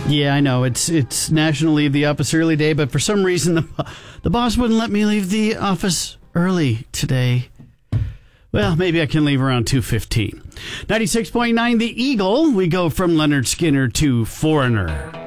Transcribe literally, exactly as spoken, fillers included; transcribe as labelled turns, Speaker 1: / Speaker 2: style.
Speaker 1: Yeah, I know. It's it's National Leave the Office Early Day, but for some reason the, the boss wouldn't let me leave the office early today. Well, maybe I can leave around two fifteen. ninety-six point nine The Eagle. We go from Leonard Skinner to Foreigner.